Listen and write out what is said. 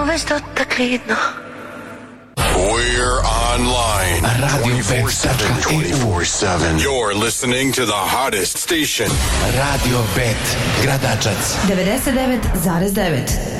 mesto taklidno. We're online. Radio24/7. You're listening to the hottest station. Radio Bet, Gradačac. 99,9.